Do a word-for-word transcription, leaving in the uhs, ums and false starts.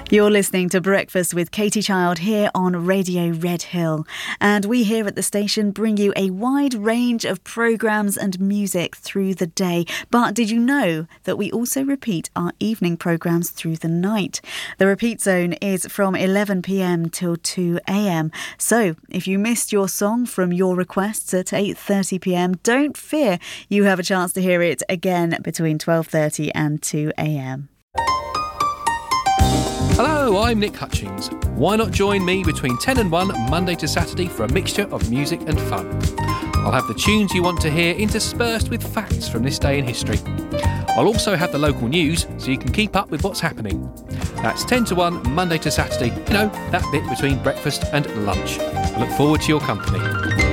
You're listening to Breakfast with Katie Child here on Radio Red Hill. And we here at the station bring you a wide range of programmes and music through the day. But did you know that we also repeat our evening programmes through the night? The repeat zone is from eleven p m till two a m. So if you missed your song from your requests at eight thirty p m, don't fear, you have a chance to hear it again between twelve thirty and two a m. Hello, I'm Nick Hutchings. Why not join me between ten and one, Monday to Saturday, for a mixture of music and fun? I'll have the tunes you want to hear interspersed with facts from this day in history. I'll also have the local news so you can keep up with what's happening. That's ten to one, Monday to Saturday, you know, that bit between breakfast and lunch. I look forward to your company.